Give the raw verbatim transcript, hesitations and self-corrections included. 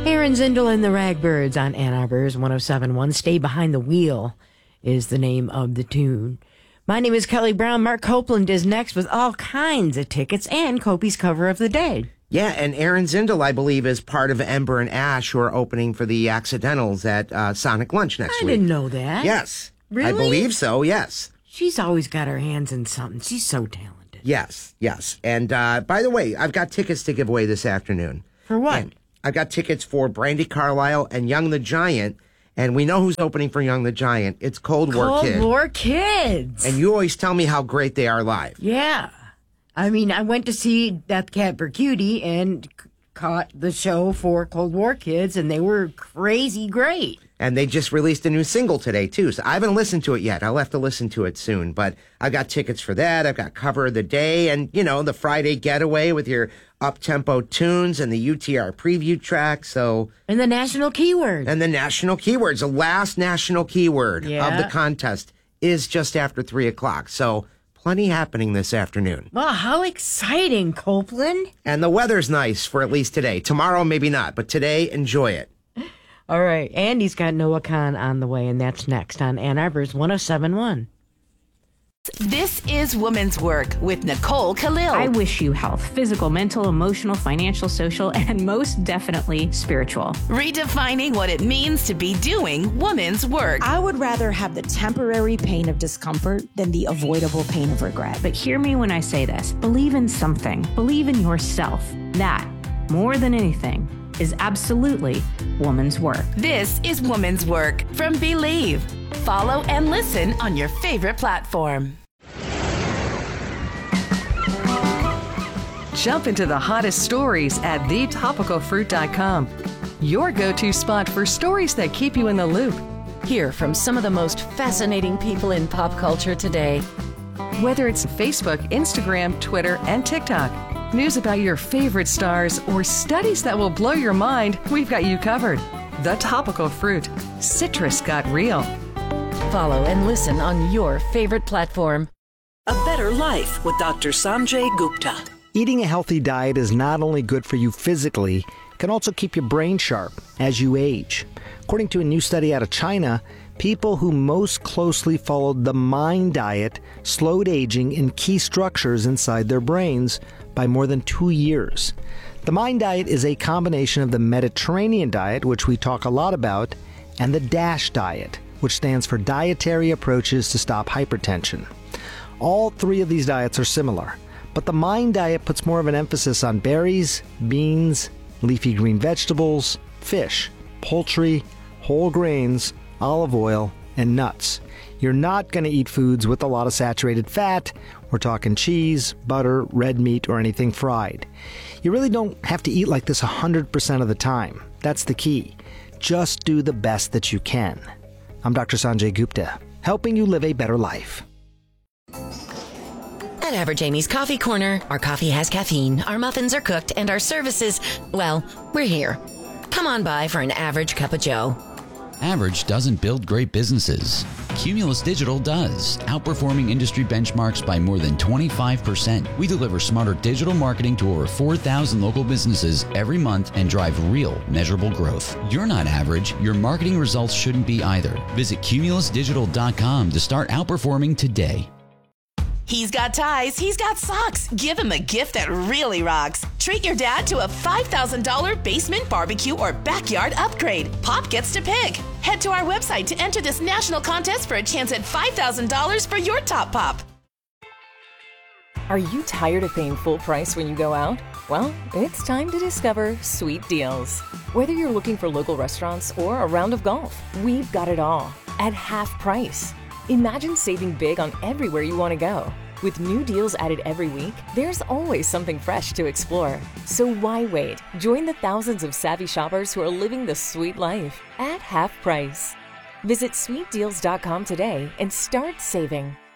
Aaron Zindel and the Ragbirds on Ann Arbor's one oh seven point one. Stay Behind the Wheel is the name of the tune. My name is Kelly Brown. Mark Copeland is next with all kinds of tickets and Kopi's cover of the day. Yeah, and Aaron Zindel, I believe, is part of Ember and Ash, who are opening for the Accidentals at uh, Sonic Lunch next I week. I didn't know that. Yes. Really? I believe so, yes. She's always got her hands in something. She's so talented. Yes, yes. And uh, by the way, I've got tickets to give away this afternoon. For what? And I've got tickets for Brandi Carlile and Young the Giant. And we know who's opening for Young the Giant. It's Cold War Cold Kid. Cold War Kids. And you always tell me how great they are live. Yeah. I mean, I went to see Death Cab for Cutie and c- caught the show for Cold War Kids, and they were crazy great. And they just released a new single today, too. So I haven't listened to it yet. I'll have to listen to it soon. But I've got tickets for that. I've got cover of the day and, you know, the Friday getaway with your up-tempo tunes and the U T R preview track. So And the national keyword. And the national keywords. The last national keyword Yeah. of the contest is just after three o'clock. So plenty happening this afternoon. Wow, how exciting, Copeland. And the weather's nice for at least today. Tomorrow, maybe not. But today, enjoy it. All right, Andy's got Noah Khan on the way, and that's next on Ann Arbor's one oh seven point one. This is Woman's Work with Nicole Khalil. I wish you health, physical, mental, emotional, financial, social, and most definitely spiritual. Redefining what it means to be doing woman's work. I would rather have the temporary pain of discomfort than the avoidable pain of regret. But hear me when I say this. Believe in something. Believe in yourself. That, more than anything, is absolutely woman's work. This is Woman's Work from Believe. Follow and listen on your favorite platform. Jump into the hottest stories at the topical fruit dot com. Your go-to spot for stories that keep you in the loop. Hear from some of the most fascinating people in pop culture today. Whether it's Facebook, Instagram, Twitter, and TikTok, news about your favorite stars, or studies that will blow your mind, we've got you covered. The Topical Fruit. Citrus got real. Follow and listen on your favorite platform. A Better Life with Doctor Sanjay Gupta. Eating a healthy diet is not only good for you physically, it can also keep your brain sharp as you age. According to a new study out of China, people who most closely followed the MIND diet slowed aging in key structures inside their brains by more than two years. The MIND diet is a combination of the Mediterranean diet, which we talk a lot about, and the DASH diet, which stands for Dietary Approaches to Stop Hypertension. All three of these diets are similar, but the MIND diet puts more of an emphasis on berries, beans, leafy green vegetables, fish, poultry, whole grains, olive oil, and nuts. You're not going to eat foods with a lot of saturated fat. We're talking cheese, butter, red meat, or anything fried. You really don't have to eat like this one hundred percent of the time. That's the key. Just do the best that you can. I'm Doctor Sanjay Gupta, helping you live a better life. At Average Amy's Coffee Corner, our coffee has caffeine, our muffins are cooked, and our services, well, we're here. Come on by for an average cup of joe. Average doesn't build great businesses. Cumulus Digital does, outperforming industry benchmarks by more than twenty-five percent. We deliver smarter digital marketing to over four thousand local businesses every month and drive real, measurable growth. You're not average. Your marketing results shouldn't be either. Visit cumulus digital dot com to start outperforming today. He's got ties, he's got socks. Give him a gift that really rocks. Treat your dad to a five thousand dollars basement barbecue or backyard upgrade. Pop gets to pick. Head to our website to enter this national contest for a chance at five thousand dollars for your top pop. Are you tired of paying full price when you go out? Well, it's time to discover Sweet Deals. Whether you're looking for local restaurants or a round of golf, we've got it all at half price. Imagine saving big on everywhere you want to go. With new deals added every week, there's always something fresh to explore. So why wait? Join the thousands of savvy shoppers who are living the sweet life at half price. Visit sweet deals dot com today and start saving.